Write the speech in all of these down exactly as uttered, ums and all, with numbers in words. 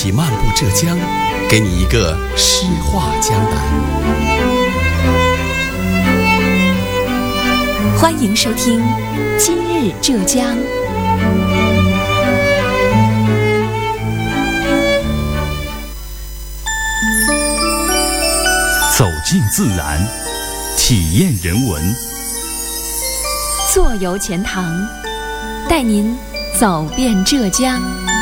起漫步浙江，给你一个诗画江南。 欢迎收听《今日浙江》。 走进自然，体验人文。 坐游钱塘，带您走遍浙江。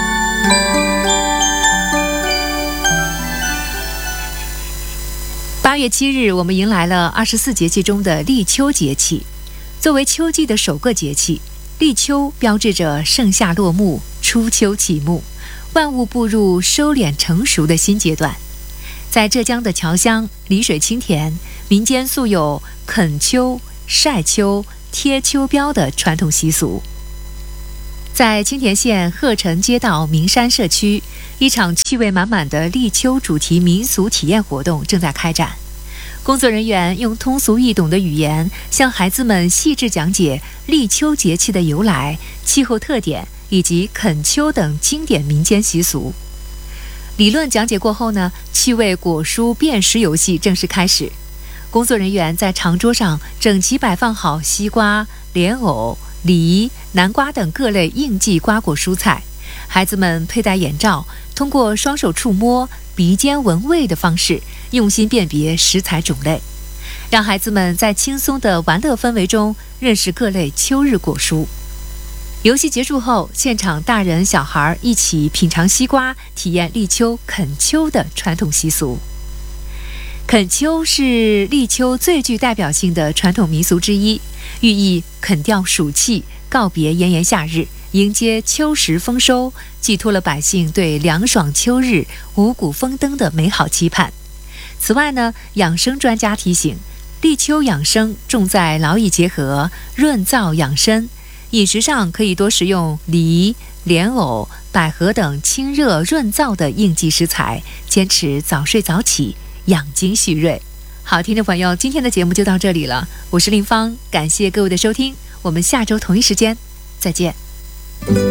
八月七日，我们迎来了二十四节气中的立秋节气。作为秋季的首个节气，立秋标志着盛夏落幕，初秋启幕，万物步入收敛成熟的新阶段。在浙江的侨乡丽水青田，民间素有垦秋、晒秋、贴秋膘的传统习俗。在青田县鹤城街道名山社区，一场趣味满满的立秋主题民俗体验活动正在开展。工作人员用通俗易懂的语言，向孩子们细致讲解立秋节气的由来、气候特点以及垦秋等经典民间习俗。理论讲解过后呢，趣味果蔬辨识游戏正式开始。工作人员在长桌上整齐摆放好西瓜、莲藕、梨、南瓜等各类应季瓜果蔬菜。孩子们佩戴眼罩，通过双手触摸、鼻尖闻味的方式，用心辨别食材种类，让孩子们在轻松的玩乐氛围中认识各类秋日果蔬。游戏结束后，现场大人小孩一起品尝西瓜，体验立秋垦秋的传统习俗。垦秋是立秋最具代表性的传统民俗之一，寓意垦掉暑气，告别炎炎夏日，迎接秋实丰收，寄托了百姓对凉爽秋日、五谷丰登的美好期盼。此外呢，养生专家提醒，立秋养生重在劳逸结合，润燥养生。饮食上可以多食用梨、莲藕、百合等清热润燥的应季食材，坚持早睡早起，养精蓄锐。好，听众朋友，今天的节目就到这里了，我是林芳，感谢各位的收听，我们下周同一时间再见。